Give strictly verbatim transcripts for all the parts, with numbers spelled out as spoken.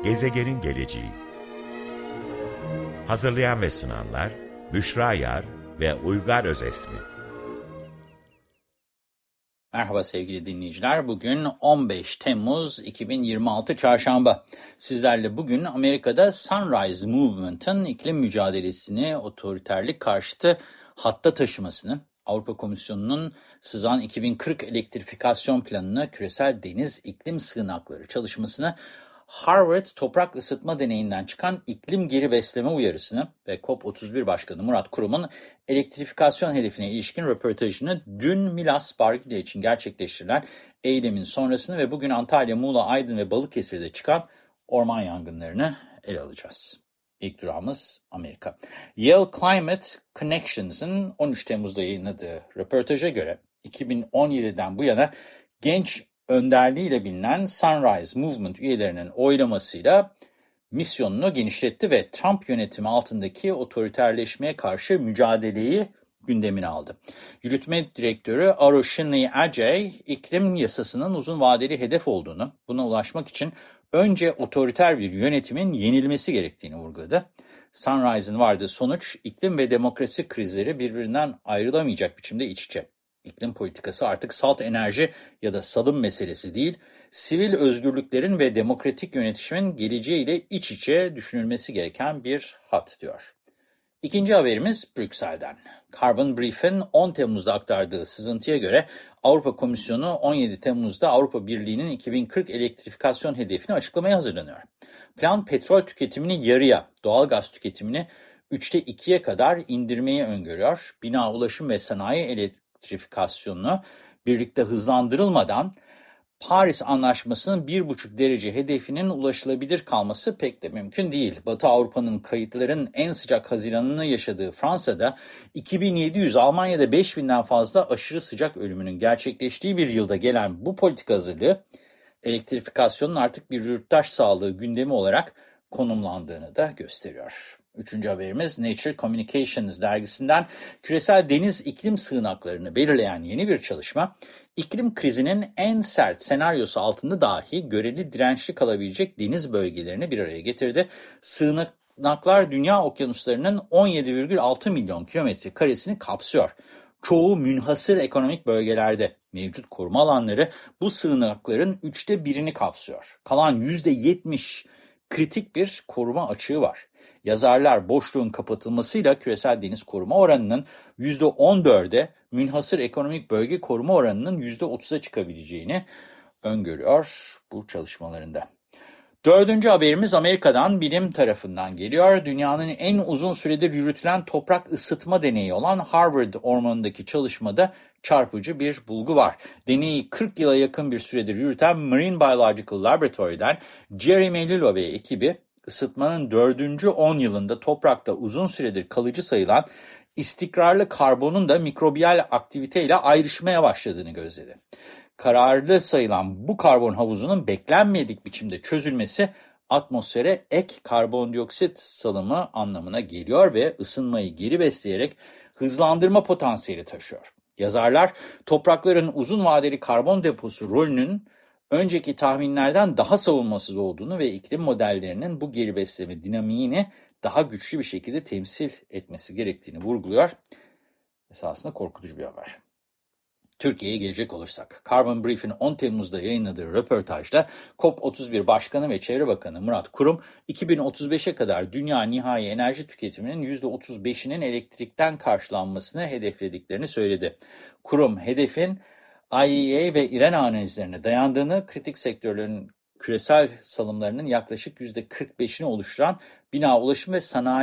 Gezegenin geleceği. Hazırlayan ve sunanlar Büşra Yar ve Uygar Özesmi. Merhaba sevgili dinleyiciler. Bugün on beş Temmuz iki bin yirmi altı Çarşamba. Sizlerle bugün Amerika'da Sunrise Movement'ın iklim mücadelesini otoriterlik karşıtı hatta taşımasını, Avrupa Komisyonu'nun sızan iki bin kırk elektrifikasyon planını, küresel deniz iklim sığınakları çalışmasını, Harvard toprak ısıtma deneyinden çıkan iklim geri besleme uyarısını ve COP otuz bir Başkanı Murat Kurum'un elektrifikasyon hedefine ilişkin röportajını, dün Milas Bargilya için gerçekleştirilen eylemin sonrasını ve bugün Antalya, Muğla, Aydın ve Balıkesir'de çıkan orman yangınlarını ele alacağız. İlk durağımız Amerika. Yale Climate Connections'ın on üç Temmuz'da yayınladığı röportaja göre iki bin on yediden bu yana genç önderliğiyle bilinen Sunrise Movement üyelerinin oylamasıyla misyonunu genişletti ve Trump yönetimi altındaki otoriterleşmeye karşı mücadeleyi gündemine aldı. Yürütme direktörü Aroshini Ajay, iklim yasasının uzun vadeli hedef olduğunu, buna ulaşmak için önce otoriter bir yönetimin yenilmesi gerektiğini vurguladı. Sunrise'ın vardığı sonuç, iklim ve demokrasi krizleri birbirinden ayrılamayacak biçimde iç içe. İklim politikası artık salt enerji ya da salım meselesi değil, sivil özgürlüklerin ve demokratik yönetişimin geleceğiyle iç içe düşünülmesi gereken bir hat, diyor. İkinci haberimiz Brüksel'den. Carbon Brief'in on Temmuz'da aktardığı sızıntıya göre Avrupa Komisyonu on yedi Temmuz'da Avrupa Birliği'nin iki bin kırk elektrifikasyon hedefini açıklamaya hazırlanıyor. Plan, petrol tüketimini yarıya, doğalgaz tüketimini üçte ikiye kadar indirmeyi öngörüyor. Bina, ulaşım ve sanayi elektrifikasyonunu birlikte hızlandırılmadan Paris Anlaşması'nın bir buçuk derece hedefinin ulaşılabilir kalması pek de mümkün değil. Batı Avrupa'nın kayıtların en sıcak Haziran'ını yaşadığı Fransa'da iki bin yedi yüz, Almanya'da beş binden fazla aşırı sıcak ölümünün gerçekleştiği bir yılda gelen bu politika hazırlığı, elektrifikasyonun artık bir yurttaş sağlığı gündemi olarak konumlandığını da gösteriyor. Üçüncü haberimiz Nature Communications dergisinden. Küresel deniz iklim sığınaklarını belirleyen yeni bir çalışma, iklim krizinin en sert senaryosu altında dahi göreli dirençli kalabilecek deniz bölgelerini bir araya getirdi. Sığınaklar dünya okyanuslarının on yedi virgül altı milyon kilometre karesini kapsıyor. Çoğu münhasır ekonomik bölgelerde. Mevcut koruma alanları bu sığınakların üçte birini kapsıyor. Kalan yüzde yetmiş kritik bir koruma açığı var. Yazarlar, boşluğun kapatılmasıyla küresel deniz koruma oranının yüzde on dörde, münhasır ekonomik bölge koruma oranının yüzde otuza çıkabileceğini öngörüyor bu çalışmalarında. Dördüncü haberimiz Amerika'dan, bilim tarafından geliyor. Dünyanın en uzun süredir yürütülen toprak ısıtma deneyi olan Harvard ormanındaki çalışmada çarpıcı bir bulgu var. Deneyi kırk yıla yakın bir süredir yürüten Marine Biological Laboratory'den Jerry Melillo ve ekibi, ısıtmanın dördüncü on yılında toprakta uzun süredir kalıcı sayılan istikrarlı karbonun da mikrobiyal aktiviteyle ayrışmaya başladığını gözledi. Kararlı sayılan bu karbon havuzunun beklenmedik biçimde çözülmesi atmosfere ek karbondioksit salımı anlamına geliyor ve ısınmayı geri besleyerek hızlandırma potansiyeli taşıyor. Yazarlar, toprakların uzun vadeli karbon deposu rolünün önceki tahminlerden daha savunmasız olduğunu ve iklim modellerinin bu geri besleme dinamiğini daha güçlü bir şekilde temsil etmesi gerektiğini vurguluyor. Esasında korkutucu bir haber. Türkiye'ye gelecek olursak, Carbon Brief'in on Temmuz'da yayınladığı röportajda COP otuz bir Başkanı ve Çevre Bakanı Murat Kurum, iki bin otuz beşe kadar dünya nihai enerji tüketiminin yüzde otuz beşinin elektrikten karşılanmasını hedeflediklerini söyledi. Kurum, hedefin I E A ve İRENA analizlerine dayandığını, kritik sektörlerin küresel salımlarının yaklaşık yüzde kırk beşini oluşturan bina, ulaşım ve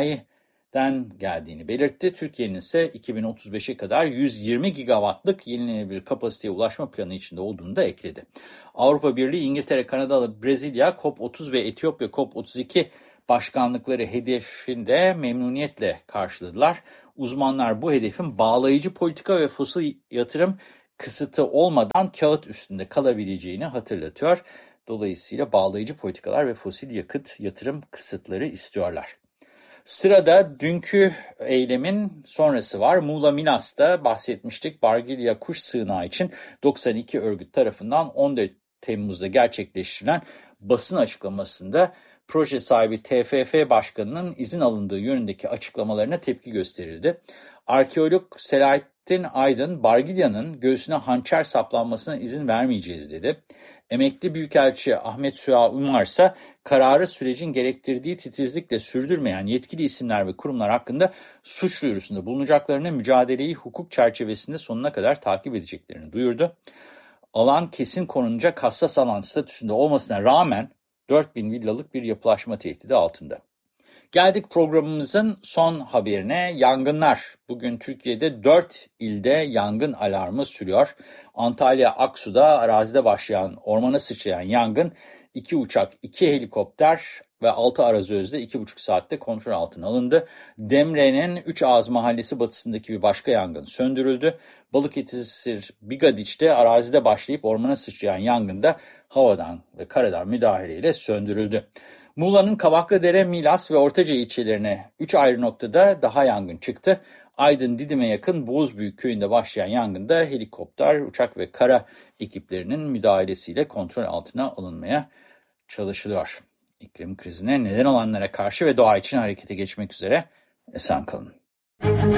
sanayiden geldiğini belirtti. Türkiye'nin ise iki bin otuz beşe kadar yüz yirmi gigawattlık yenilenebilir kapasiteye ulaşma planı içinde olduğunu da ekledi. Avrupa Birliği, İngiltere, Kanada, Brezilya COP otuz ve Etiyopya COP otuz iki başkanlıkları hedefinde memnuniyetle karşıladılar. Uzmanlar bu hedefin bağlayıcı politika ve fosil yatırım kısıtı olmadan kağıt üstünde kalabileceğini hatırlatıyor. Dolayısıyla bağlayıcı politikalar ve fosil yakıt yatırım kısıtları istiyorlar. Sırada dünkü eylemin sonrası var. Muğla Milas'ta bahsetmiştik. Bargilya Kuş Sığınağı için doksan iki örgüt tarafından on dört Temmuz'da gerçekleştirilen basın açıklamasında proje sahibi T F F Başkanı'nın izin alındığı yönündeki açıklamalarına tepki gösterildi. Arkeolog Selahattin Aydın, Bargilya'nın göğsüne hançer saplanmasına izin vermeyeceğiz dedi. Emekli Büyükelçi Ahmet Süha Umar ise kararı sürecin gerektirdiği titizlikle sürdürmeyen yetkili isimler ve kurumlar hakkında suç duyurusunda bulunacaklarını, mücadeleyi hukuk çerçevesinde sonuna kadar takip edeceklerini duyurdu. Alan kesin korunacak hassas alan statüsünde olmasına rağmen dört bin villalık bir yapılaşma tehdidi altında. Geldik programımızın son haberine. Yangınlar. Bugün Türkiye'de dört ilde yangın alarmı sürüyor. Antalya Aksu'da arazide başlayan, ormana sıçrayan yangın iki uçak, iki helikopter ve altı arazözde iki buçuk saatte kontrol altına alındı. Demre'nin Üç Ağız Mahallesi batısındaki bir başka yangın söndürüldü. Balıkesir Bigadiç'te arazide başlayıp ormana sıçrayan yangında havadan ve karadan müdahaleyle söndürüldü. Muğla'nın Kavaklıdere, Milas ve Ortaca ilçelerine üç ayrı noktada daha yangın çıktı. Aydın Didim'e yakın Bozbüyük köyünde başlayan yangında helikopter, uçak ve kara ekiplerinin müdahalesiyle kontrol altına alınmaya çalışılıyor. İklim krizine neden olanlara karşı ve doğa için harekete geçmek üzere esen kalın.